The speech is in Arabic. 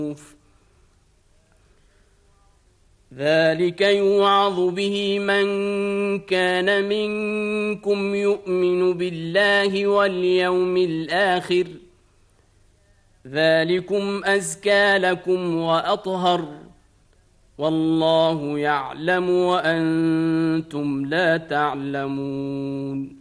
ذلك يوعظ به من كان منكم يؤمن بالله واليوم الآخر ذلكم أزكى لكم وأطهر والله يعلم وأنتم لا تعلمون